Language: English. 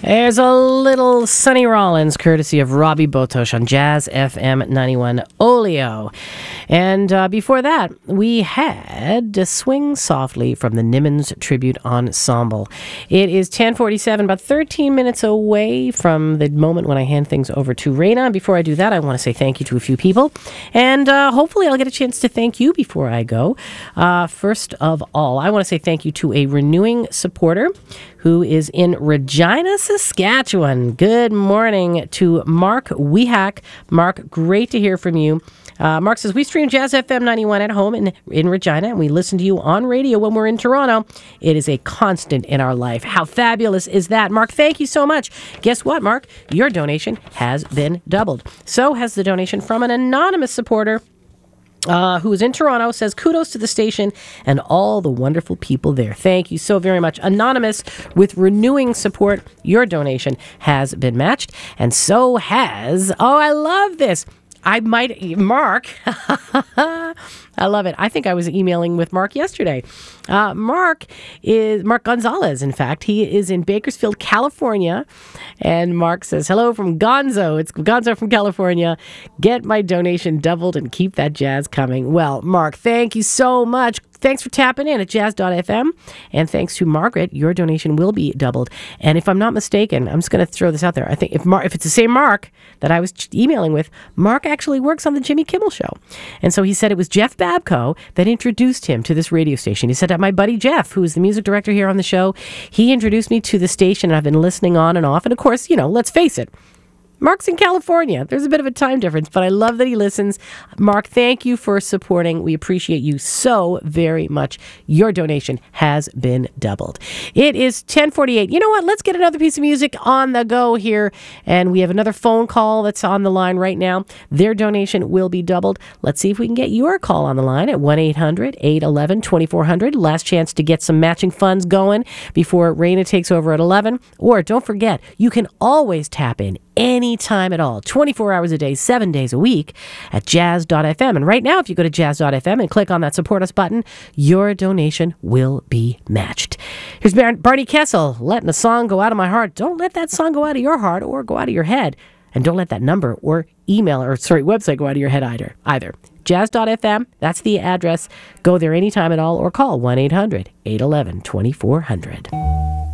There's a little Sonny Rollins, courtesy of Robbie Botosh on Jazz FM 91 Oleo. And before that, we had Swing Softly from the Nimmons Tribute Ensemble. It is 10:47, about 13 minutes away from the moment when I hand things over to Raina. Before I do that, I want to say thank you to a few people. And hopefully I'll get a chance to thank you before I go. First of all, I want to say thank you to a renewing supporter who is in Regina, Saskatchewan. Good morning to Mark Wehak. Mark, great to hear from you. Mark says, we stream Jazz FM 91 at home in Regina, and we listen to you on radio when we're in Toronto. It is a constant in our life. How fabulous is that? Mark, thank you so much. Guess what, Mark? Your donation has been doubled. So has the donation from an anonymous supporter who is in Toronto, says kudos to the station and all the wonderful people there. Thank you so very much. Anonymous, with renewing support, your donation has been matched. And so has, I love this. Mark, I love it. I think I was emailing with Mark yesterday. Mark Gonzalez, in fact. He is in Bakersfield, California. And Mark says, hello from Gonzo. It's Gonzo from California. Get my donation doubled and keep that jazz coming. Well, Mark, thank you so much. Thanks for tapping in at jazz.fm. And thanks to Margaret, your donation will be doubled. And if I'm not mistaken, I'm just going to throw this out there. I think if it's the same Mark that I was emailing with, Mark actually works on the Jimmy Kimmel Show. And so he said it was Jeff Babko that introduced him to this radio station. He said that my buddy Jeff, who is the music director here on the show, he introduced me to the station, and I've been listening on and off. And of course, let's face it, Mark's in California. There's a bit of a time difference, but I love that he listens. Mark, thank you for supporting. We appreciate you so very much. Your donation has been doubled. It is 10:48. You know what? Let's get another piece of music on the go here. And we have another phone call that's on the line right now. Their donation will be doubled. Let's see if we can get your call on the line at 1-800-811-2400. Last chance to get some matching funds going before Raina takes over at 11. Or don't forget, you can always tap in anytime at all, 24 hours a day, 7 days a week at jazz.fm. And right now, if you go to jazz.fm and click on that support us button, your donation will be matched. Here's Barney Kessel, letting a song go out of my heart. Don't let that song go out of your heart or go out of your head. And don't let that number or website go out of your head either. Jazz.fm, that's the address. Go there anytime at all or call 1-800-811-2400.